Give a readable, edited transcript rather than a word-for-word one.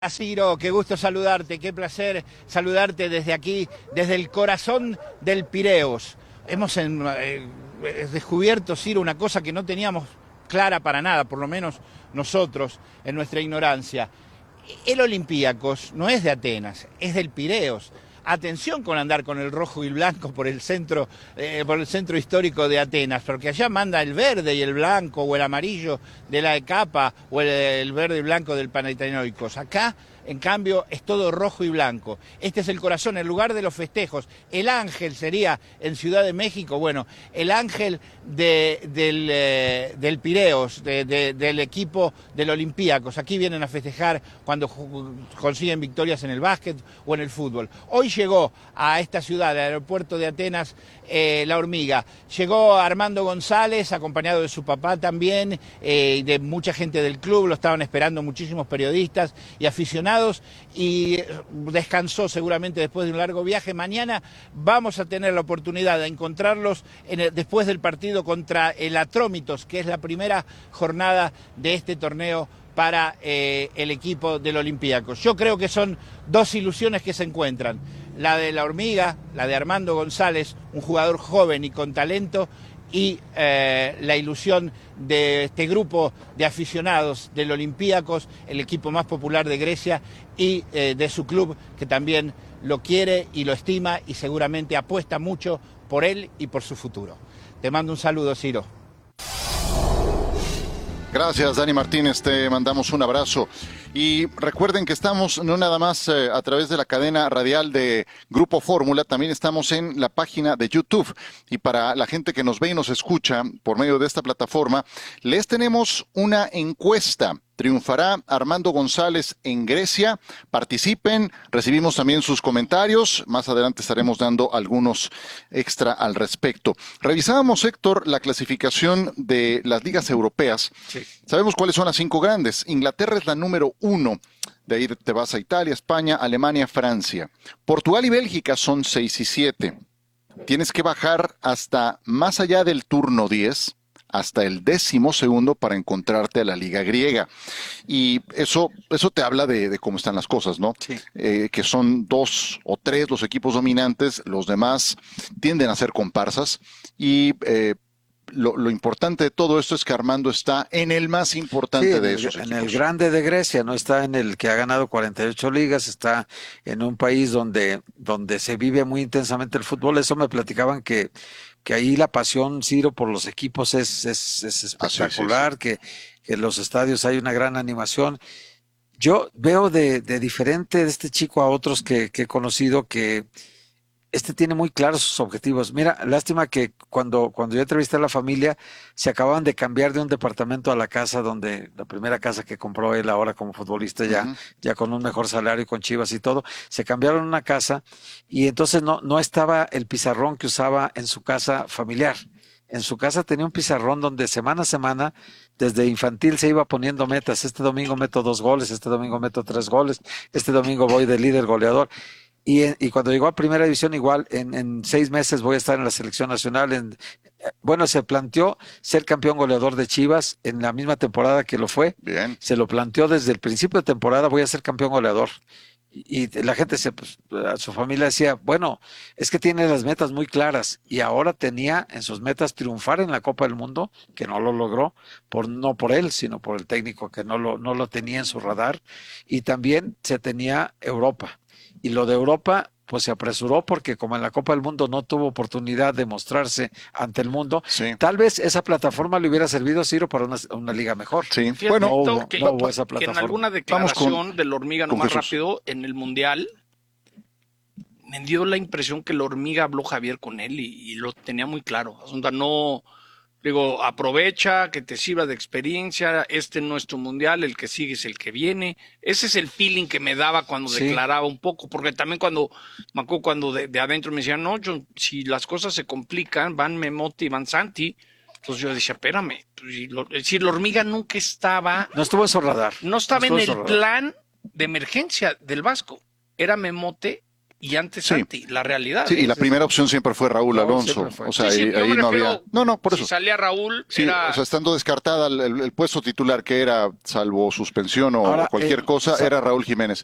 Ciro, qué gusto saludarte, qué placer saludarte desde aquí, desde el corazón del Pireos. Hemos descubierto, Ciro, una cosa que no teníamos clara para nada, por lo menos nosotros, en nuestra ignorancia. El Olympiacos no es de Atenas, es del Pireos. Atención con andar con el rojo y el blanco por el centro histórico de Atenas, porque allá manda el verde y el blanco o el amarillo de la Ecapa o el verde y blanco del Panathinaikos. Acá, en cambio, es todo rojo y blanco. Este es el corazón, el lugar de los festejos. El ángel sería en Ciudad de México, bueno, el ángel del Pireos, del equipo del Olympiacos. Aquí vienen a festejar cuando consiguen victorias en el básquet o en el fútbol. Hoy llegó a esta ciudad, al aeropuerto de Atenas, la hormiga. Llegó Armando González, acompañado de su papá también, de mucha gente del club, lo estaban esperando muchísimos periodistas y aficionados, y descansó seguramente después de un largo viaje. Mañana vamos a tener la oportunidad de encontrarlos después del partido contra el Atrómitos, que es la primera jornada de este torneo para el equipo del Olympiacos. Yo creo que son dos ilusiones que se encuentran, la de la hormiga, la de Armando González, un jugador joven y con talento, y la ilusión de este grupo de aficionados del Olympiacos, el equipo más popular de Grecia, y de su club, que también lo quiere y lo estima y seguramente apuesta mucho por él y por su futuro. Te mando un saludo, Ciro. Gracias, Dani Martínez, te mandamos un abrazo. Y recuerden que estamos no nada más a través de la cadena radial de Grupo Fórmula, también estamos en la página de YouTube. Y para la gente que nos ve y nos escucha por medio de esta plataforma, les tenemos una encuesta. ¿Triunfará Armando González en Grecia? Participen, recibimos también sus comentarios. Más adelante estaremos dando algunos extra al respecto. Revisábamos, Héctor, la clasificación de las ligas europeas. Sí. Sabemos cuáles son las 5 grandes. Inglaterra es la número 1. De ahí te vas a Italia, España, Alemania, Francia. Portugal y Bélgica son 6 y 7. Tienes que bajar hasta más allá del turno 10. Hasta el 12º para encontrarte a la liga griega. Y eso te habla de cómo están las cosas, ¿no? Sí. Que son 2 o 3 los equipos dominantes, los demás tienden a ser comparsas. Y lo importante de todo esto es que Armando está en el más importante de esos equipos. En el grande de Grecia, no está en el que ha ganado 48 ligas, está en un país donde se vive muy intensamente el fútbol. Eso me platicaban que ahí la pasión, Ciro, por los equipos es espectacular, sí. Que en los estadios hay una gran animación. Yo veo de diferente de este chico a otros que he conocido, que tiene muy claros sus objetivos. Mira, lástima que cuando yo entrevisté a la familia, se acababan de cambiar de un departamento a la casa la primera casa que compró él ahora como futbolista, ya con un mejor salario y con Chivas y todo, se cambiaron a una casa y entonces no estaba el pizarrón que usaba en su casa familiar. En su casa tenía un pizarrón donde semana a semana, desde infantil, se iba poniendo metas. Este domingo meto 2 goles, este domingo meto 3 goles, este domingo voy de líder goleador. Y cuando llegó a primera división, igual, en 6 meses voy a estar en la selección nacional. Se planteó ser campeón goleador de Chivas en la misma temporada que lo fue. Bien. Se lo planteó desde el principio de temporada, voy a ser campeón goleador. Y la gente, su familia decía, bueno, es que tiene las metas muy claras. Y ahora tenía en sus metas triunfar en la Copa del Mundo, que no lo logró, no por él, sino por el técnico que no lo tenía en su radar. Y también se tenía Europa. Y lo de Europa, pues se apresuró porque como en la Copa del Mundo no tuvo oportunidad de mostrarse ante el mundo, sí. Tal vez esa plataforma le hubiera servido, Ciro, para una liga mejor. Sí. Fíjate, no hubo esa plataforma. Que en alguna declaración de la hormiga, no más rápido, en el Mundial, me dio la impresión que la hormiga habló Javier con él y lo tenía muy claro. O sea, no... Digo, aprovecha, que te sirva de experiencia, no es tu mundial, el que sigue es el que viene. Ese es el feeling que me daba cuando declaraba un poco, porque también me acuerdo cuando de adentro me decían, no, si las cosas se complican, van Memote y van Santi. Entonces yo decía, espérame, es decir, la hormiga nunca estaba... No estuvo en su radar. No estaba en el plan de emergencia del Vasco. Era Memote y antes Sí. Santi, la realidad. Sí, y la primera opción siempre fue Raúl Alonso. O sea, Sí, ahí no había. No, por eso. Si salía Raúl, Sí, era... o sea, estando descartada el puesto titular que era, salvo suspensión o Ahora, cualquier cosa, era Raúl Jiménez.